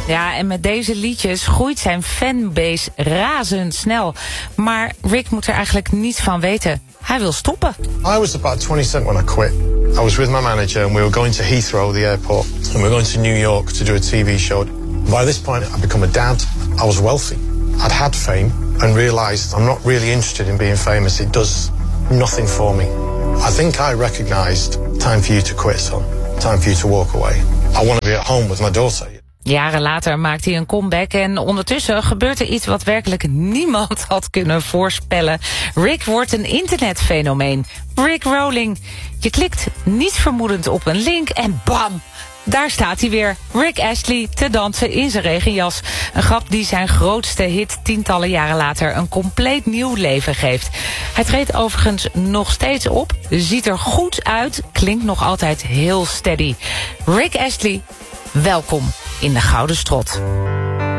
Ja, en met deze liedjes groeit zijn fanbase razendsnel. Maar Rick moet er eigenlijk niets van weten. Hij wil stoppen. I was about 27 when I quit. I was with my manager and we were going to Heathrow, the airport. And we were going to New York to do a TV show. By this point, I'd become a dad. I was wealthy. I'd had fame and realised I'm not really interested in being famous. It does nothing for me. I think I recognised time for you to quit, son. Time for you to walk away. I want to be at home with my daughter. Jaren later maakt hij een comeback en ondertussen gebeurt er iets wat werkelijk niemand had kunnen voorspellen. Rick wordt een internetfenomeen. Rick Rolling. Je klikt niet vermoedend op een link en bam! Daar staat hij weer, Rick Astley, te dansen in zijn regenjas. Een grap die zijn grootste hit tientallen jaren later een compleet nieuw leven geeft. Hij treedt overigens nog steeds op, ziet er goed uit, klinkt nog altijd heel steady. Rick Astley, welkom in de Gouden Strot.